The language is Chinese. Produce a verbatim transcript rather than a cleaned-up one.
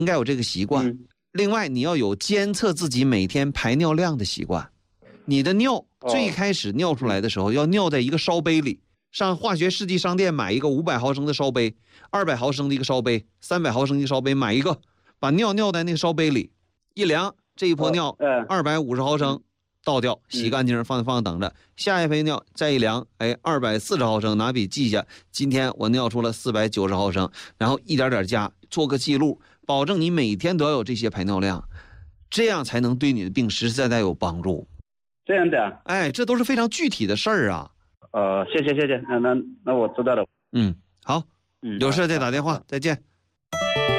应该有这个习惯。 嗯、 另外，你要有监测自己每天排尿量的习惯。你的尿最开始尿出来的时候，要尿在一个烧杯里。上化学世纪商店买一个五百毫升的烧杯，二百毫升的一个烧杯，三百毫升的一个烧杯，买一个，把尿尿在那个烧杯里，一量，这一泼尿二百五十毫升，倒掉，洗干净，放放等着。下一杯尿再一量，哎，二百四十毫升，拿笔记下，今天我尿出了四百九十毫升，然后一点点加，做个记录，保证你每天都要有这些排尿量，这样才能对你的病实实在在有帮助。 这样的， 哎，这都是非常具体的事儿啊。 呃，谢谢谢谢，那那那我知道了。 嗯，好，有事再打电话，再见。